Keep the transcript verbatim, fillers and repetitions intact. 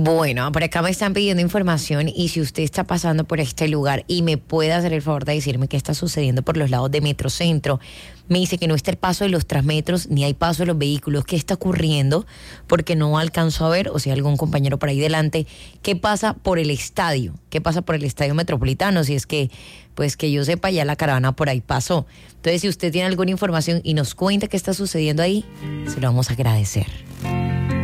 Bueno, por acá me están pidiendo información y si usted está pasando por este lugar y me puede hacer el favor de decirme qué está sucediendo por los lados de Metrocentro. Me dice que no está el paso de los Transmetros ni hay paso de los vehículos. ¿Qué está ocurriendo? Porque no alcanzo a ver, o si hay algún compañero por ahí delante, ¿qué pasa por el estadio? ¿Qué pasa por el estadio Metropolitano? Si es que, pues que yo sepa, ya la caravana por ahí pasó. Entonces, si usted tiene alguna información y nos cuenta qué está sucediendo ahí, se lo vamos a agradecer.